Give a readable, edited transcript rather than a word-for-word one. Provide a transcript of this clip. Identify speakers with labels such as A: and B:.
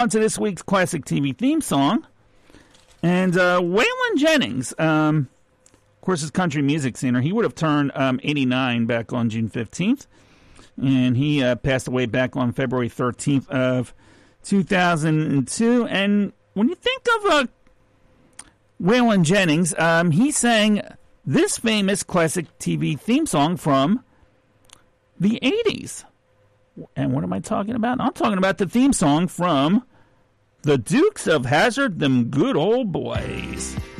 A: On to this week's classic TV theme song. And Waylon Jennings, of course, is country music singer. He would have turned 89 back on June 15th. And he passed away back on February 13th of 2002. And when you think of Waylon Jennings, he sang this famous classic TV theme song from the 80s. And what am I talking about? I'm talking about the theme song from The Dukes of Hazzard, Them Good Old Boys.